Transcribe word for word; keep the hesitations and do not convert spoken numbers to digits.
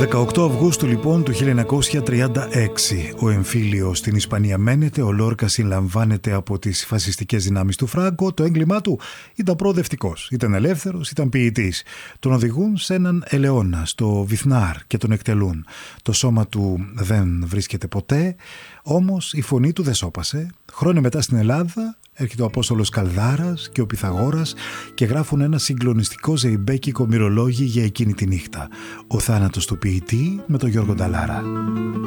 δεκαοκτώ Αυγούστου λοιπόν του χίλια εννιακόσια τριάντα έξι ο εμφύλιος στην Ισπανία μένεται, ο Λόρκα συλλαμβάνεται από τις φασιστικές δυνάμεις του Φράγκο. Το έγκλημά του ήταν προοδευτικός, ήταν ελεύθερος, ήταν ποιητής. Τον οδηγούν σε έναν ελαιώνα στο Βιθνάρ και τον εκτελούν. Το σώμα του δεν βρίσκεται ποτέ, όμως η φωνή του δεν σώπασε. Χρόνια μετά στην Ελλάδα έρχεται ο Απόστολος Καλδάρας και ο Πυθαγόρας και γράφουν ένα συγκλονιστικό ζεϊμπέκικο μυρολόγι για εκείνη τη νύχτα. Ο θάνατος του ποιητή με τον Γιώργο Νταλάρα.